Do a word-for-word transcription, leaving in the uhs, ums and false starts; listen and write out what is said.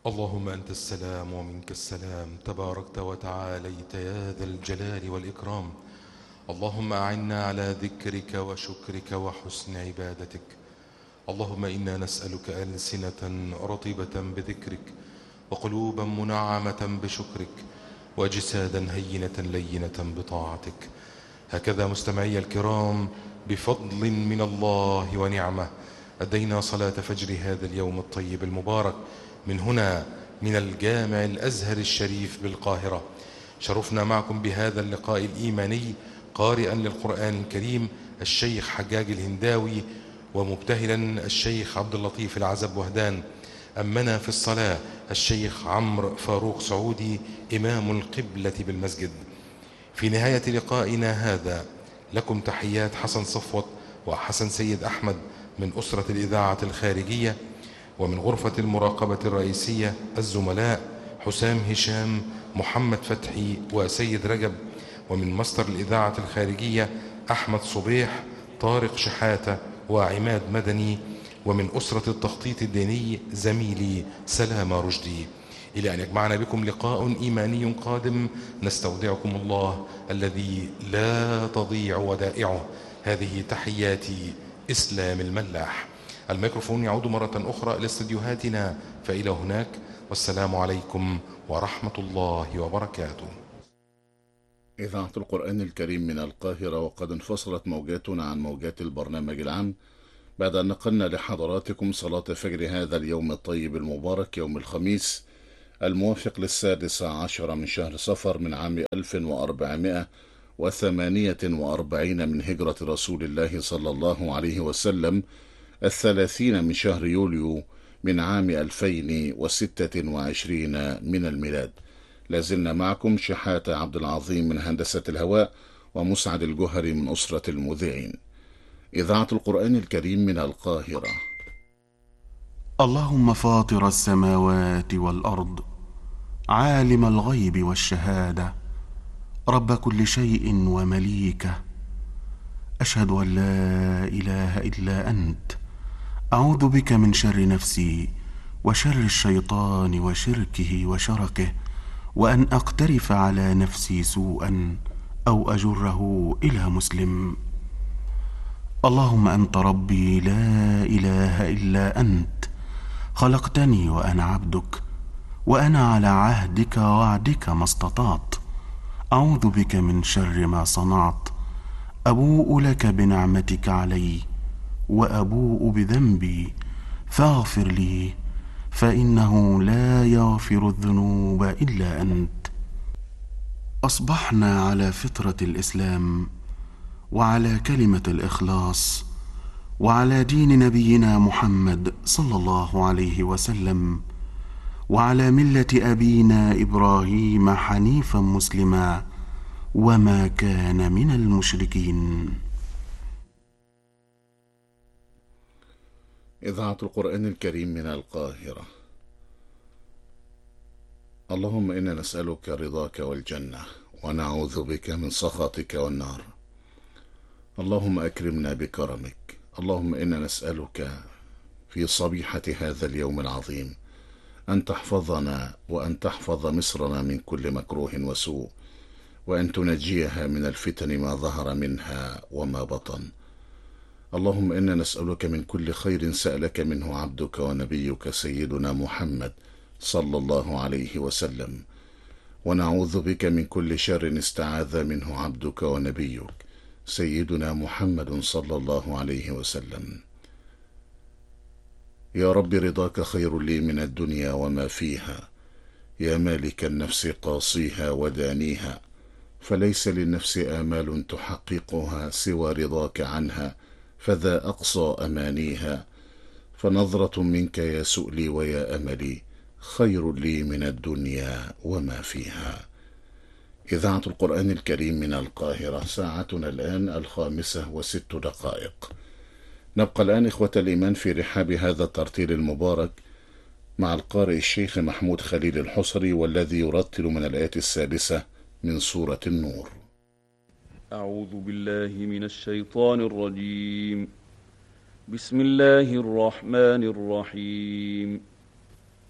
اللهم أنت السلام ومنك السلام، تباركت وتعاليت يا ذا الجلال والإكرام. اللهم أعنا على ذكرك وشكرك وحسن عبادتك. اللهم إنا نسألك ألسنة رطبة بذكرك، وقلوبا منعمة بشكرك، وأجسادا هينة لينة بطاعتك. هكذا مستمعي الكرام، بفضل من الله ونعمة أدينا صلاة فجر هذا اليوم الطيب المبارك من هنا، من الجامع الأزهر الشريف بالقاهرة. شرفنا معكم بهذا اللقاء الإيماني قارئا للقرآن الكريم الشيخ حجاج الهنداوي، ومبتهلا الشيخ عبد اللطيف العزب وهدان. أمنا في الصلاة الشيخ عمرو فاروق سعودي إمام القبلة بالمسجد. في نهاية لقائنا هذا لكم تحيات حسن صفوت وحسن سيد أحمد من أسرة الإذاعة الخارجية، ومن غرفة المراقبة الرئيسية الزملاء حسام هشام، محمد فتحي، وسيد رجب، ومن مصدر الإذاعة الخارجية أحمد صبيح، طارق شحاتة، وعماد مدني، ومن أسرة التخطيط الديني زميلي سلامة رشدي. إلى أن يجمعنا بكم لقاء إيماني قادم، نستودعكم الله الذي لا تضيع ودائعه. هذه تحياتي إسلام الملاح. الميكروفون يعود مرة أخرى إلى استديوهاتنا، فإلى هناك، والسلام عليكم ورحمة الله وبركاته. إذاعة القرآن الكريم من القاهرة، وقد انفصلت موجاتنا عن موجات البرنامج العام بعد أن نقلنا لحضراتكم صلاة فجر هذا اليوم الطيب المبارك، يوم الخميس الموافق للسادس عشر من شهر صفر من عام ألف وأربعمائة وثمانية وأربعين من هجرة رسول الله صلى الله عليه وسلم، الثلاثين من شهر يوليو من عام ألفين وستة وعشرين من الميلاد. لازلنا معكم شحاتة عبد العظيم من هندسة الهواء، ومسعد الجهري من أسرة المذيعين. إذاعة القرآن الكريم من القاهرة. اللهم فاطر السماوات والأرض، عالم الغيب والشهادة، رب كل شيء ومليكه، أشهد أن لا إله إلا أنت، أعوذ بك من شر نفسي وشر الشيطان وشركه وشركه، وأن أقترف على نفسي سوءا أو أجره إلى مسلم. اللهم أنت ربي لا إله إلا أنت، خلقتني وأنا عبدك، وأنا على عهدك ووعدك ما استطعت، أعوذ بك من شر ما صنعت، أبوء لك بنعمتك علي وأبوء بذنبي، فاغفر لي، فإنه لا يغفر الذنوب إلا أنت. أصبحنا على فطرة الإسلام، وعلى كلمة الإخلاص، وعلى دين نبينا محمد صلى الله عليه وسلم، وعلى ملة أبينا إبراهيم حنيفا مسلما، وما كان من المشركين. إذاعة القرآن الكريم من القاهرة. اللهم إنا نسألك رضاك والجنة، ونعوذ بك من سخطك والنار. اللهم أكرمنا بكرمك. اللهم إنا نسألك في صبيحة هذا اليوم العظيم أن تحفظنا، وأن تحفظ مصرنا من كل مكروه وسوء، وأن تنجيها من الفتن ما ظهر منها وما بطن. اللهم إنا نسألك من كل خير سألك منه عبدك ونبيك سيدنا محمد صلى الله عليه وسلم، ونعوذ بك من كل شر استعاذ منه عبدك ونبيك سيدنا محمد صلى الله عليه وسلم. يا رب رضاك خير لي من الدنيا وما فيها، يا مالك النفس قاصيها ودانيها، فليس للنفس آمال تحققها سوى رضاك عنها، فذا أقصى أمانيها. فنظرة منك يا سؤلي ويا أملي خير لي من الدنيا وما فيها. إذاعة القرآن الكريم من القاهرة، ساعتنا الآن الخامسة وست دقائق. نبقى الآن إخوة الإيمان في رحاب هذا الترتيل المبارك مع القارئ الشيخ محمود خليل الحصري، والذي يرتل من الآية السادسة من سورة النور. أعوذ بالله من الشيطان الرجيم. بسم الله الرحمن الرحيم.